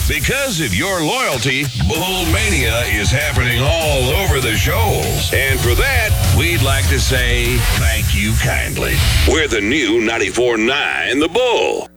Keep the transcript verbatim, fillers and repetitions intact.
Because of your loyalty, Bull Mania is happening all over the shoals. And for that, we'd like to say thank you kindly. We're the new ninety-four point nine The Bull.